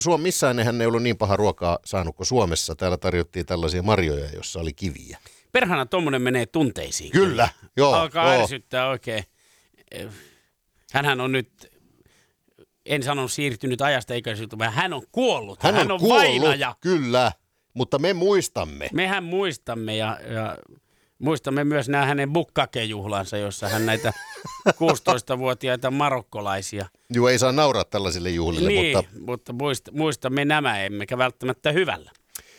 Missään eihän ei ollut niin paha ruokaa saanut kuin Suomessa. Täällä tarjottiin tällaisia marjoja, joissa oli kiviä. Perhana tommonen menee tunteisiin. Kyllä, joo. Alkaa ärsyttää oikein. Hänhän on nyt, en sanonut siirtynyt ajasta eikä vaan hän on kuollut. Hän on kuollut, vainaja. Kyllä, mutta me muistamme. Mehän muistamme ja muistamme myös nämä hänen bukkakejuhlansa, jossa hän näitä 16-vuotiaita marokkolaisia. Joo, ei saa nauraa tällaisille juhlille. Niin, mutta muistamme nämä, emmekä välttämättä hyvällä.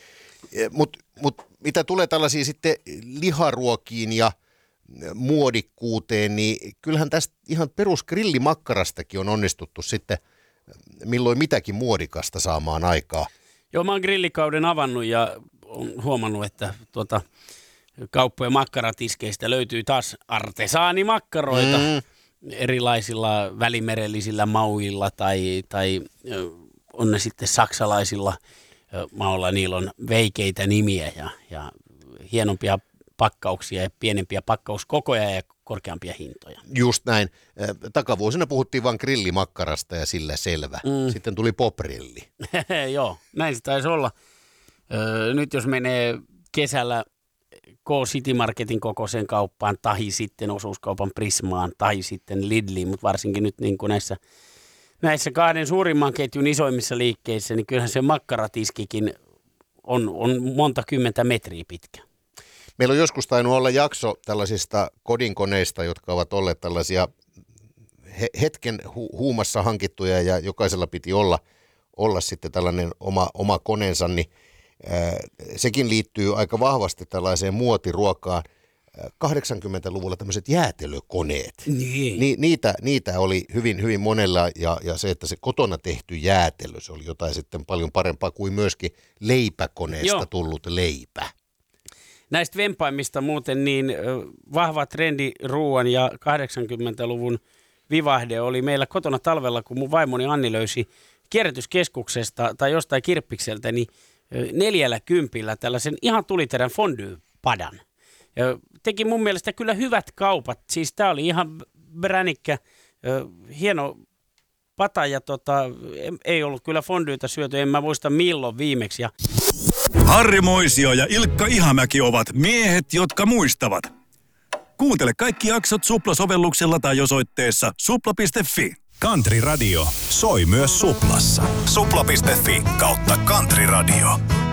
Mutta mitä tulee tällaisiin sitten liharuokiin ja muodikkuuteen, niin kyllähän tästä ihan perusgrillimakkarastakin on onnistuttu sitten milloin mitäkin muodikasta saamaan aikaa. Joo, mä oon grillikauden avannut ja on huomannut, että kauppojen makkaratiskeistä löytyy taas artesaanimakkaroita erilaisilla välimerellisillä mauilla tai on ne sitten saksalaisilla mauilla. Niillä on veikeitä nimiä ja hienompia pakkauksia ja pienempiä pakkauskokoja ja korkeampia hintoja. Just näin. Takavuosina puhuttiin vain grillimakkarasta ja sillä selvä. Sitten tuli popgrilli. Joo, näin se taisi olla. Nyt jos menee kesällä K-City Marketin kokoiseen kauppaan, tahi sitten osuuskaupan Prismaan, tahi sitten Lidliin, mutta varsinkin nyt niin kuin näissä kahden suurimman ketjun isoimmissa liikkeissä, niin kyllähän se makkaratiskikin on monta kymmentä metriä pitkä. Meillä on joskus tainnut olla jakso tällaisista kodinkoneista, jotka ovat olleet tällaisia hetken huumassa hankittuja ja jokaisella piti olla sitten tällainen oma koneensa, niin sekin liittyy aika vahvasti tällaiseen muotiruokaan. 80-luvulla tämmöiset jäätelökoneet, niin. Niitä oli hyvin, hyvin monella ja se, että se kotona tehty jäätelö, se oli jotain sitten paljon parempaa kuin myöskin leipäkoneesta tullut leipä. Näistä vempaimista muuten niin vahva trendi ruoan ja 80-luvun vivahde oli meillä kotona talvella, kun mun vaimoni Anni löysi kierrätyskeskuksesta tai jostain kirppikseltä, niin 40 tällaisen ihan tuliterän fondue-padan. Ja teki mun mielestä kyllä hyvät kaupat. Siis tää oli ihan bränikkä, hieno pata ja ei ollut kyllä fondyitä syöty. En mä muista milloin viimeksi. Harri Moisio ja Ilkka Ihamäki ovat miehet, jotka muistavat. Kuuntele kaikki jaksot Supla-sovelluksella tai osoitteessa supla.fi. Country Radio soi myös Suplassa. Supla.fi/Country Radio.